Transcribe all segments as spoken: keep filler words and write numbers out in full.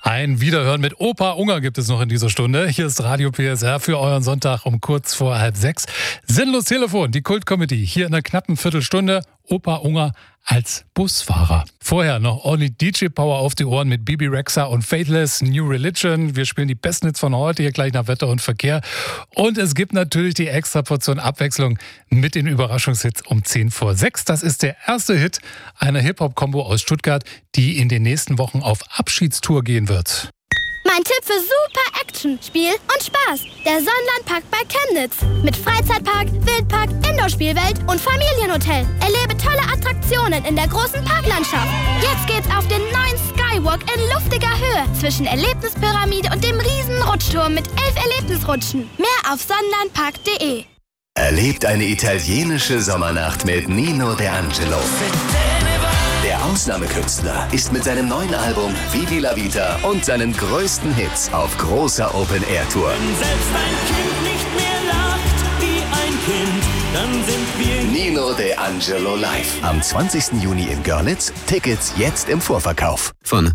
Ein Wiederhören mit Opa Unger gibt es noch in dieser Stunde. Hier ist Radio P S R für euren Sonntag um kurz vor halb sechs. Sinnlos Telefon, die Kult-Comedy. Hier in einer knappen Viertelstunde. Opa Unger als Busfahrer. Vorher noch ordentlich D J-Power auf die Ohren mit Bibi Rexha und Faithless, New Religion. Wir spielen die besten Hits von heute, hier gleich nach Wetter und Verkehr. Und es gibt natürlich die extra Portion Abwechslung mit den Überraschungshits um zehn vor sechs. Das ist der erste Hit einer Hip-Hop-Kombo aus Stuttgart, die in den nächsten Wochen auf Abschiedstour gehen wird. Mein Tipp für super Action, Spiel und Spaß. Der Sonnenlandpark bei Chemnitz. Mit Freizeitpark, Wildpark, Indoor-Spielwelt und Familienhotel. Erlebe tolle Attraktionen in der großen Parklandschaft. Jetzt geht's auf den neuen Skywalk in luftiger Höhe zwischen Erlebnispyramide und dem riesen Rutschturm mit elf Erlebnisrutschen. Mehr auf sonnenlandpark punkt de. Erlebt eine italienische Sommernacht mit Nino D'Angelo. Der Ausnahmekünstler ist mit seinem neuen Album Vivi la Vita und seinen größten Hits auf großer Open-Air-Tour. Wenn selbst ein Kind nicht mehr lacht wie ein Kind, dann sind wir Nino D'Angelo live. Am zwanzigsten Juni in Görlitz. Tickets jetzt im Vorverkauf. Von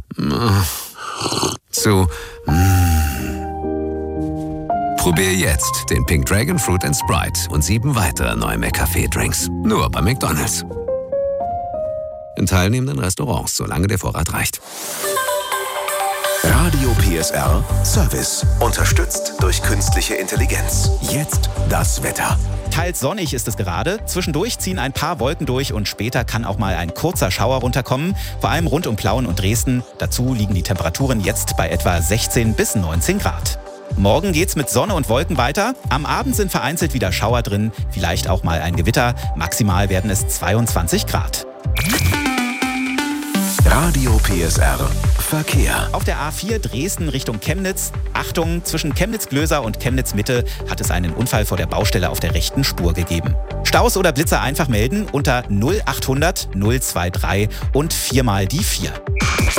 zu Probier jetzt den Pink Dragon Fruit and Sprite und sieben weitere neue McCafé-Drinks. Nur bei McDonald's. In teilnehmenden Restaurants, solange der Vorrat reicht. Radio P S R Service. Unterstützt durch künstliche Intelligenz. Jetzt das Wetter. Teils sonnig ist es gerade. Zwischendurch ziehen ein paar Wolken durch und später kann auch mal ein kurzer Schauer runterkommen. Vor allem rund um Plauen und Dresden. Dazu liegen die Temperaturen jetzt bei etwa sechzehn bis neunzehn Grad. Morgen geht's mit Sonne und Wolken weiter. Am Abend sind vereinzelt wieder Schauer drin. Vielleicht auch mal ein Gewitter. Maximal werden es zweiundzwanzig Grad. Radio P S R Verkehr. Auf der A vier Dresden Richtung Chemnitz. Achtung, zwischen Chemnitz-Glöser und Chemnitz-Mitte hat es einen Unfall vor der Baustelle auf der rechten Spur gegeben. Staus oder Blitzer einfach melden unter null achthundert null drei drei und viermal die vier.